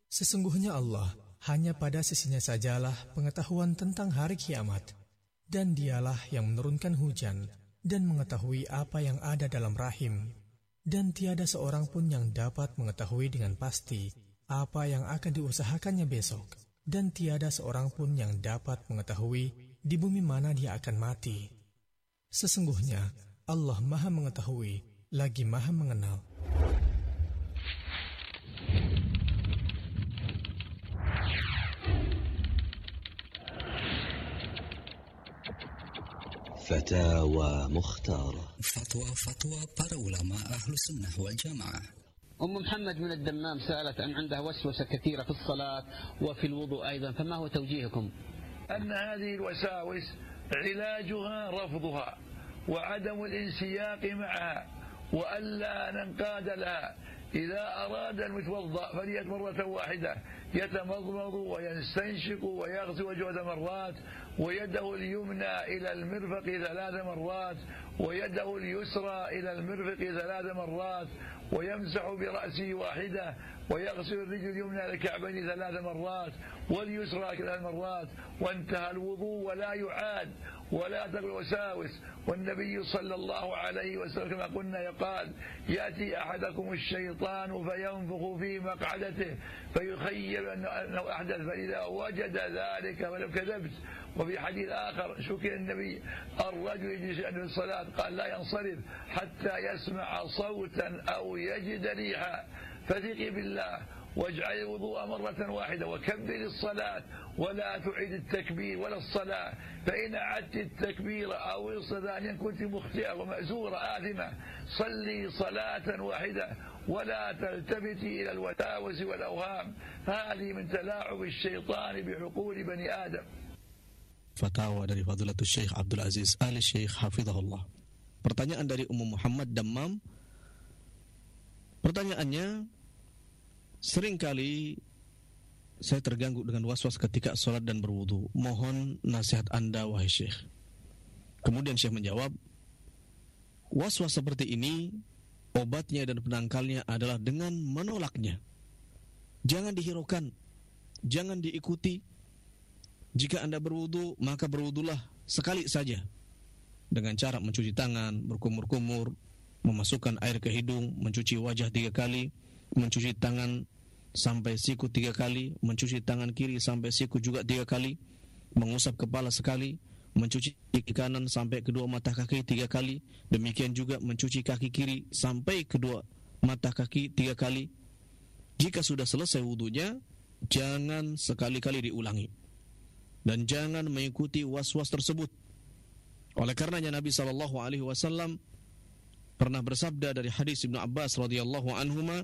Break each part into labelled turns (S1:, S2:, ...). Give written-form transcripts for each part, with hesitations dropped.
S1: Sesungguhnya Allah hanya pada sisinya sajalah pengetahuan tentang hari kiamat, dan dialah yang menurunkan hujan dan mengetahui apa yang ada dalam rahim, dan tiada seorang pun yang dapat mengetahui dengan pasti apa yang akan diusahakannya besok, dan tiada seorang pun yang dapat mengetahui di bumi mana dia akan mati. Sesungguhnya Allah Maha Mengetahui lagi Maha Mengenal.
S2: فتاوى مختارة.
S3: فتوى para ulama ahlu sunnah wal jamaah.
S4: محمد من الدمام سألت عن عندها وسوسة كثيرة في الصلاة وفي الوضوء أيضا، فما هو توجيهكم؟
S5: أن هذه الوساوس علاجها رفضها وعدم الانسياق معها وألا ننقاد لها. إذا أراد المتوضأ فليت مرة واحدة يتمضمض ويستنشق ويغسل وجهه 3 مرات، ويده اليمنى إلى المرفق 3 مرات، ويده اليسرى إلى المرفق 3 مرات، ويمسح برأسه واحدة، ويغسل الرجل اليمنى إلى الكعبين 3 مرات واليسرى 3 مرات، وانتهى الوضوء ولا يعاد ولا تقل وساوس. والنبي صلى الله عليه وسلم كما قلنا يقال: يأتي أحدكم الشيطان فينفخ في مقعدته فيخيل أنه أحدث، فإذا وجد ذلك فلو كذبت. وفي حديث آخر شكر النبي: الرجل يجلس عند الصلاة قال لا ينصرف حتى يسمع صوتا أو يجد ريحا. فثقي بالله واجعل الوضوء مرة واحدة وكبر الصلاة ولا تعيد التكبير ولا الصلاة، فإن أعدت التكبير أو الصلاة كنت مخطئة ومأزورة آثمة. صلي صلاة واحدة ولا تلتفتي إلى الوساوس والأوهام، هذه من تلاعب الشيطان بعقول بني آدم.
S6: Fatwa dari Fadilatul Syekh Abdul Aziz Ali Syekh Hafizahullah. Pertanyaan dari Ummu Muhammad Dammam. Pertanyaannya, seringkali saya terganggu dengan waswas ketika sholat dan berwudu. Mohon nasihat Anda wahai Syekh. Kemudian Syekh menjawab, waswas seperti ini obatnya dan penangkalnya adalah dengan menolaknya. Jangan dihiraukan, jangan diikuti. Jika Anda berwudu, maka berwudulah sekali saja dengan cara mencuci tangan, berkumur-kumur, memasukkan air ke hidung, mencuci wajah 3 kali, mencuci tangan sampai siku 3 kali, mencuci tangan kiri sampai siku juga 3 kali, mengusap kepala sekali, mencuci kaki kanan sampai kedua mata kaki 3 kali, demikian juga mencuci kaki kiri sampai kedua mata kaki 3 kali. Jika sudah selesai wudunya, jangan sekali-kali diulangi dan jangan mengikuti was-was tersebut. Oleh karenanya Nabi SAW pernah bersabda dari hadis Ibnu Abbas radhiyallahu anhuma,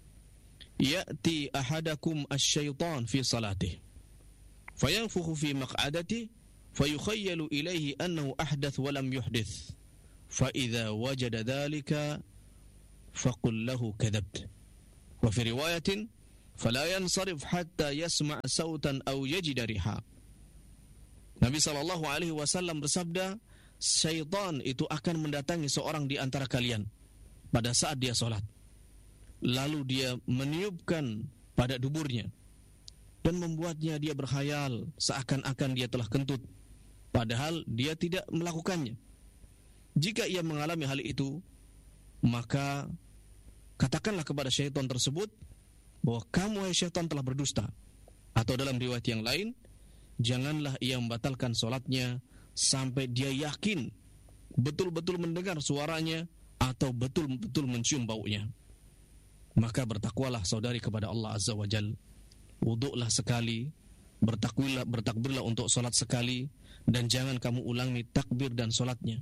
S6: ya'ti ahadakum asy-syaitan fi salatih fayanfukhu fi maq'adatihi fayukhayyalu ilayhi annahu ahdath wa lam yuhdith fa idza wajada dhalika faqul lahu kadhabt wa fi riwayatin fala yansarif hatta yasma' sautan aw yajida riha. Nabi SAW bersabda, syaitan itu akan mendatangi seorang di antara kalian pada saat dia sholat. Lalu dia meniupkan pada duburnya dan membuatnya dia berkhayal seakan-akan dia telah kentut, padahal dia tidak melakukannya. Jika ia mengalami hal itu, maka katakanlah kepada syaitan tersebut bahwa kamu wahai syaitan telah berdusta. Atau dalam riwayat yang lain, janganlah ia membatalkan sholatnya sampai dia yakin betul-betul mendengar suaranya atau betul-betul mencium baunya. Maka bertakwalah saudari kepada Allah Azza wa Jal. Wuduklah sekali, bertakbirlah untuk sholat sekali, dan jangan kamu ulangi takbir dan sholatnya.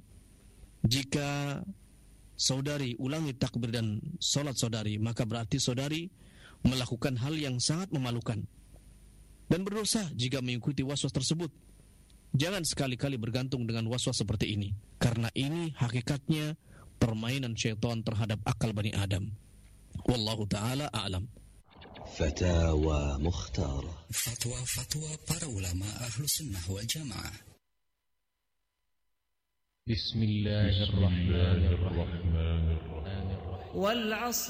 S6: Jika saudari ulangi takbir dan sholat saudari, maka berarti saudari melakukan hal yang sangat memalukan dan berdosa jika mengikuti waswas tersebut. Jangan sekali-kali bergantung dengan waswas seperti ini, karena ini hakikatnya permainan syaitan terhadap akal Bani Adam. Wallahu ta'ala a'lam.
S2: Fatawa Mukhtara.
S3: Fatwa para ulama ahlu sunnah wal jamaah.
S7: Bismillahirrahmanirrahim. Wal 'asr